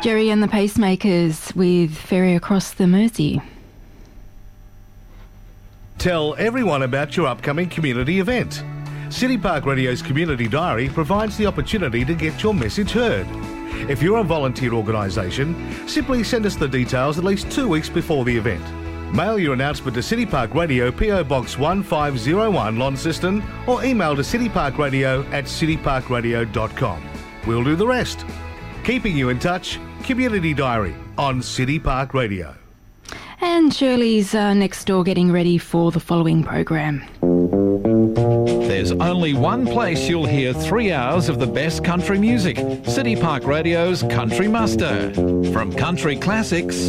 Jerry and the Pacemakers with Ferry Across the Mersey. Tell everyone about your upcoming community event. City Park Radio's Community Diary provides the opportunity to get your message heard. If you're a volunteer organisation, simply send us the details at least 2 weeks before the event. Mail your announcement to City Park Radio, PO Box 1501, Launceston, or email to cityparkradio@cityparkradio.com. We'll do the rest. Keeping you in touch, Community Diary on City Park Radio. And Shirley's next door getting ready for the following program. There's only one place you'll hear 3 hours of the best country music. City Park Radio's Country Muster. From country classics